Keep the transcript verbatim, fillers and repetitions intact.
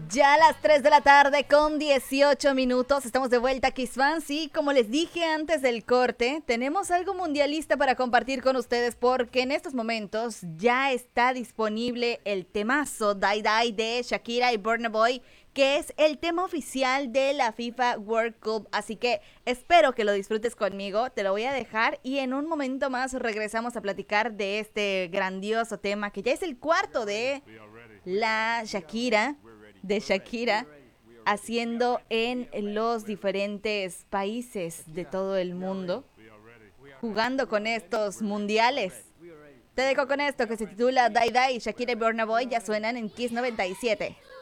Ya a las tres de la tarde con dieciocho minutos, estamos de vuelta, Kiss Fans, y como les dije antes del corte, tenemos algo mundialista para compartir con ustedes porque en estos momentos ya está disponible el temazo Die Die de Shakira y Burna Boy, que es el tema oficial de la FIFA World Cup, así que espero que lo disfrutes conmigo, te lo voy a dejar y en un momento más regresamos a platicar de este grandioso tema que ya es el cuarto de la Shakira, de Shakira, haciendo en los diferentes países de todo el mundo, jugando con estos mundiales. Te dejo con esto que se titula Die Die, Shakira y Burna Boy, ya suenan en Kiss noventa y siete.